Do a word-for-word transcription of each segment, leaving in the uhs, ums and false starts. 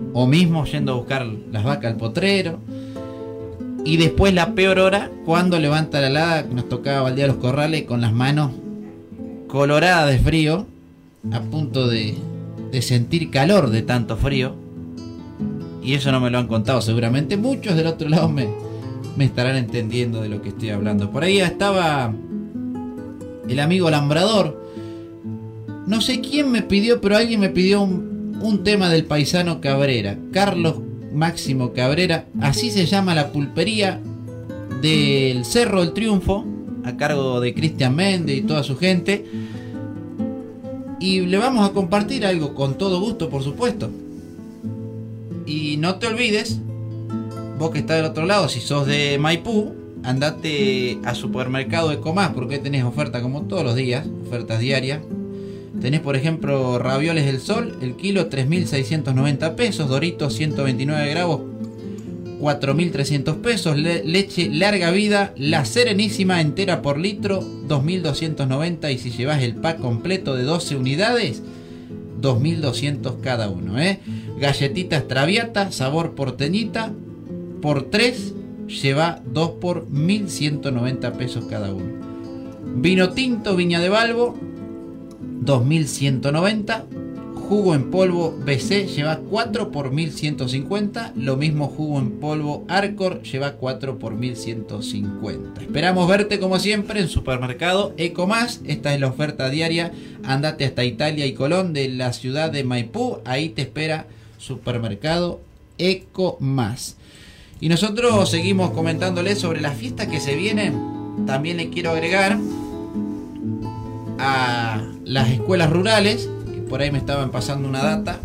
o mismo yendo a buscar las vacas al potrero. Y después la peor hora, cuando levanta la helada, nos tocaba baldear los corrales con las manos coloradas de frío, a punto de, de sentir calor de tanto frío. Y eso no me lo han contado seguramente. Muchos del otro lado me, me estarán entendiendo de lo que estoy hablando. Por ahí estaba el amigo Lambrador. No sé quién me pidió, pero alguien me pidió un, un tema del paisano Cabrera, Carlos Máximo Cabrera. Así se llama la pulpería del Cerro del Triunfo, a cargo de Cristian Méndez y toda su gente. Y le vamos a compartir algo con todo gusto, por supuesto. Y no te olvides, vos que estás del otro lado, si sos de Maipú, andate a Supermercado Ecomás, porque tenés oferta como todos los días, ofertas diarias. Tenés, por ejemplo, ravioles del Sol, el kilo tres mil seiscientos noventa pesos, Doritos ciento veintinueve gramos, cuatro mil trescientos pesos, Le leche larga vida, la Serenísima entera por litro, dos mil doscientos noventa, y si llevas el pack completo de doce unidades, dos mil doscientos cada uno, ¿eh? Galletitas Traviata, sabor porteñita, por tres, lleva dos por mil ciento noventa pesos cada uno. Vino tinto Viña de Balbo, dos mil ciento noventa. Jugo en polvo B C lleva cuatro por mil ciento cincuenta. Lo mismo jugo en polvo Arcor lleva cuatro por mil ciento cincuenta. Esperamos verte como siempre en Supermercado Ecomás. Esta es la oferta diaria. Andate hasta Italia y Colón de la ciudad de Maipú. Ahí te espera Supermercado Ecomás. Y nosotros seguimos comentándoles sobre las fiestas que se vienen. También le quiero agregar a las escuelas rurales, que por ahí me estaban pasando una data.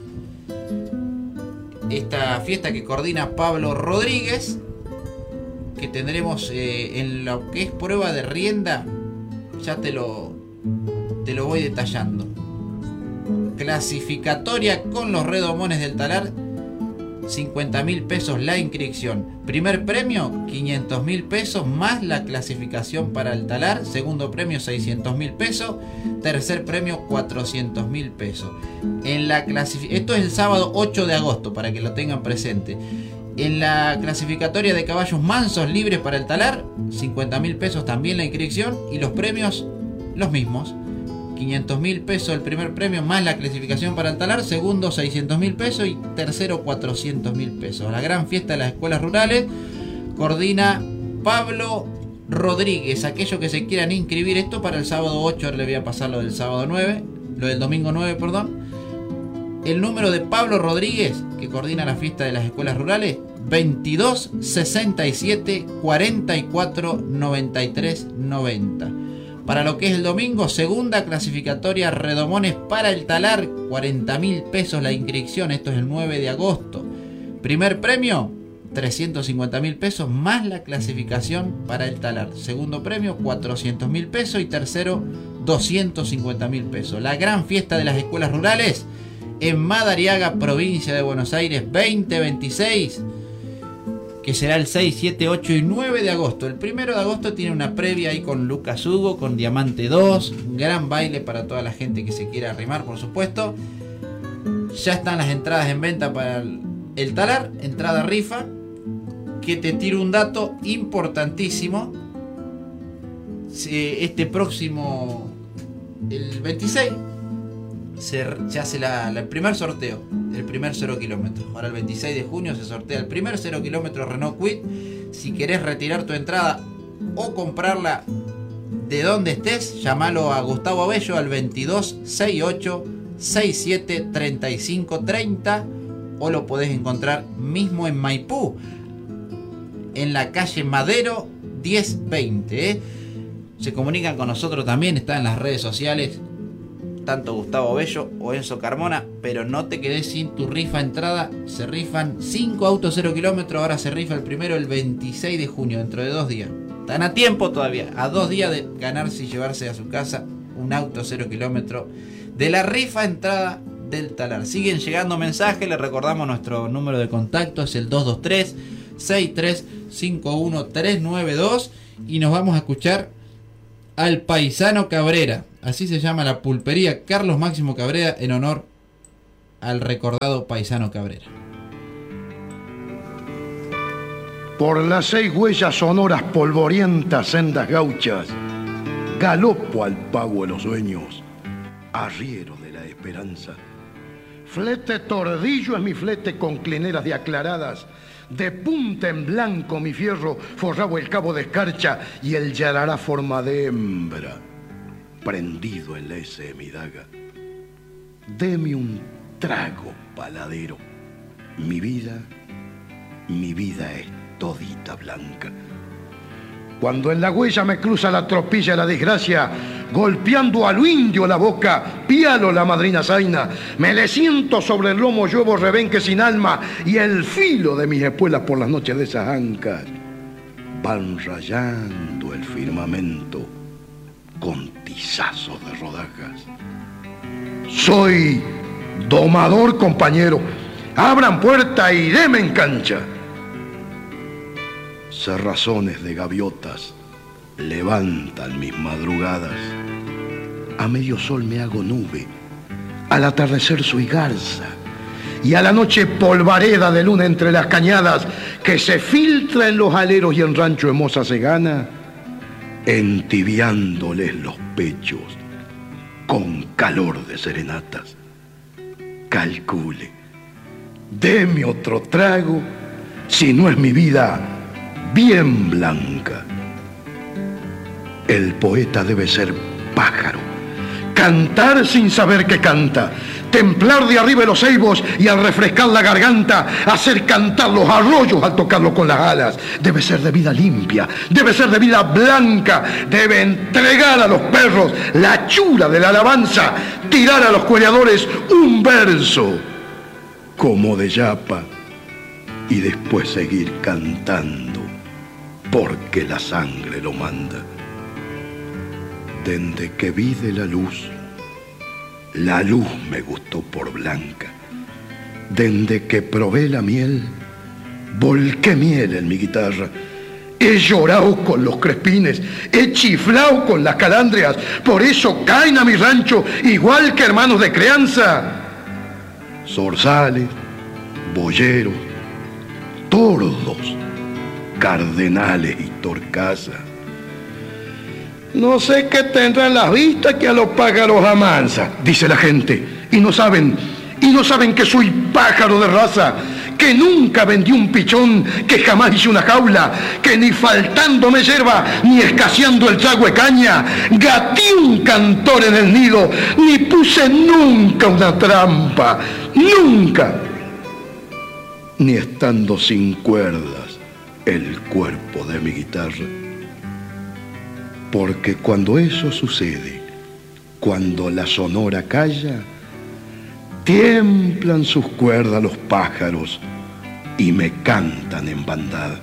Esta fiesta que coordina Pablo Rodríguez, que tendremos eh, en lo que es prueba de rienda, ya te lo, te lo voy detallando. Clasificatoria con los redomones del talar, cincuenta mil pesos la inscripción. Primer premio, quinientos mil pesos más la clasificación para el talar. Segundo premio, seiscientos mil pesos. Tercer premio, cuatrocientos mil pesos. En la Esto es el sábado ocho de agosto, para que lo tengan presente. En la clasificatoria de caballos mansos libres para el talar, cincuenta mil pesos también la inscripción. Y los premios, los mismos. quinientos mil pesos el primer premio más la clasificación para el talar, segundo seiscientos mil pesos y tercero cuatrocientos mil pesos. La gran fiesta de las escuelas rurales coordina Pablo Rodríguez. Aquellos que se quieran inscribir, esto para el sábado ocho, ahora le voy a pasar lo del sábado nueve, lo del domingo nueve, perdón. El número de Pablo Rodríguez, que coordina la fiesta de las escuelas rurales, veintidós sesenta y siete cuarenta y cuatro noventa y tres noventa. Para lo que es el domingo, segunda clasificatoria redomones para el talar, cuarenta mil pesos la inscripción. Esto es el nueve de agosto. Primer premio, trescientos cincuenta mil pesos más la clasificación para el talar. Segundo premio, cuatrocientos mil pesos. Y tercero, doscientos cincuenta mil pesos. La gran fiesta de las escuelas rurales en Madariaga, provincia de Buenos Aires, veinte veintiséis. Que será el seis, siete, ocho y nueve de agosto. El primero de agosto tiene una previa ahí con Lucas Hugo, con Diamante dos. Un gran baile para toda la gente que se quiera arrimar, por supuesto. Ya están las entradas en venta para el, el talar. Entrada rifa. Que te tiro un dato importantísimo. Este próximo, el veintiséis, se, se hace la, la, el primer sorteo. El primer cero kilómetros. Ahora el veintiséis de junio se sortea el primer cero kilómetros Renault Kwid. Si querés retirar tu entrada o comprarla de donde estés, llamalo a Gustavo Abello al veintidós sesenta y ocho sesenta y siete treinta y cinco treinta, o lo podés encontrar mismo en Maipú, en la calle Madero diez veinte, ¿eh? Se comunican con nosotros también, está en las redes sociales, tanto Gustavo Bello o Enzo Carmona. Pero no te quedes sin tu rifa entrada. Se rifan cinco autos cero kilómetros. Ahora se rifa el primero el veintiséis de junio, dentro de dos días. Están a tiempo todavía, a dos días de ganarse y llevarse a su casa un auto cero kilómetros de la rifa entrada del talar. Siguen llegando mensajes, les recordamos nuestro número de contacto, es el dos dos tres, seis tres cinco uno, tres nueve dos. Y nos vamos a escuchar al paisano Cabrera. Así se llama la pulpería Carlos Máximo Cabrera, en honor al recordado paisano Cabrera. Por las seis huellas sonoras polvorientas sendas gauchas, galopo al pago de los sueños, arriero de la esperanza. Flete tordillo es mi flete con clineras de aclaradas, de punta en blanco mi fierro forrado el cabo de escarcha y el yarará forma de hembra, prendido en la ese de mi daga. Deme un trago, paladero, mi vida, mi vida es todita blanca. Cuando en la huella me cruza la tropilla de la desgracia, golpeando a lo indio la boca, pialo la madrina zaina, me le siento sobre el lomo lluevo rebenque sin alma y el filo de mis espuelas por las noches de esas ancas van rayando el firmamento con tizazos de rodajas. Soy domador, compañero, abran puerta y deme en cancha. Cerrazones de gaviotas levantan mis madrugadas. A medio sol me hago nube, al atardecer soy garza, y a la noche polvareda de luna entre las cañadas que se filtra en los aleros y en rancho de moza se gana, entibiándoles los pechos con calor de serenatas. Calcule, deme otro trago, si no es mi vida bien blanca. El poeta debe ser pájaro, cantar sin saber que canta, templar de arriba los ceibos y al refrescar la garganta, hacer cantar los arroyos al tocarlos con las alas. Debe ser de vida limpia, debe ser de vida blanca, debe entregar a los perros la chura de la alabanza, tirar a los cueleadores un verso como de yapa y después seguir cantando porque la sangre lo manda. Desde que vi de la luz, la luz me gustó por blanca. Desde que probé la miel, volqué miel en mi guitarra. He llorado con los crespines, he chiflado con las calandrias, por eso caen a mi rancho igual que hermanos de crianza. Zorzales, boyeros, tordos, cardenales y torcasas. No sé qué tendrán las vistas que a los pájaros amansa, dice la gente, y no saben, y no saben que soy pájaro de raza, que nunca vendí un pichón, que jamás hice una jaula, que ni faltándome yerba, ni escaseando el trago de caña, gatí un cantor en el nido, ni puse nunca una trampa, nunca, ni estando sin cuerdas el cuerpo de mi guitarra. Porque cuando eso sucede, cuando la sonora calla, tiemblan sus cuerdas los pájaros y me cantan en bandada.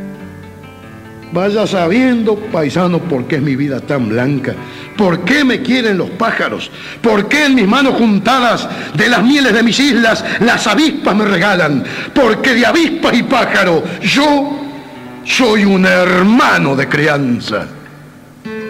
Vaya sabiendo, paisano, por qué es mi vida tan blanca, por qué me quieren los pájaros, por qué en mis manos juntadas de las mieles de mis islas las avispas me regalan, porque de avispas y pájaro yo soy un hermano de crianza.